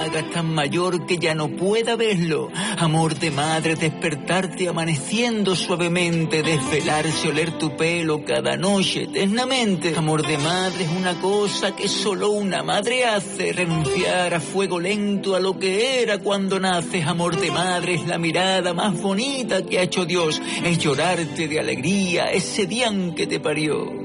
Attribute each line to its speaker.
Speaker 1: hagas tan mayor que ya no pueda verlo. Amor de madre, despertarte amaneciendo suavemente, desvelarse, oler tu pelo cada noche eternamente. Amor de madre es una cosa que solo una madre hace, renunciar a fuego lento a lo que era cuando naces. Amor de madre es la mirada más bonita que ha hecho Dios, es llorarte de alegría ese día en que te parió.